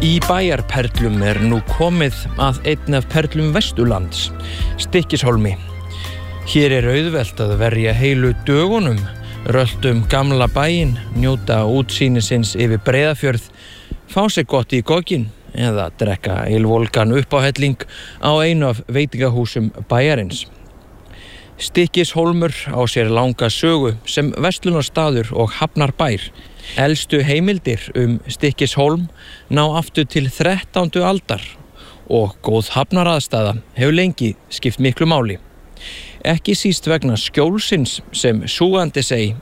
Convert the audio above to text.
Í bæjarperlum nú komið að einn af perlum Vesturlands, Stykkishólmi. Hér auðvelt að verja heilu dögunum, röltum gamla bæinn, njóta útsýnisins yfir Breiðafjörð, fá sér gott í gogginn eða drekka ylvolgan uppáhelling á einu af veitingahúsum bæjarins. Stykkishólmur á sér langa sögu sem verslunarstaður og hafnarbær. Elstu heimildir Stykkishólm ná aftur til 13. aldar og góð hafnaraðstaða hefur lengi skipt miklu máli. Ekki síst vegna skjólsins sem Súgandisey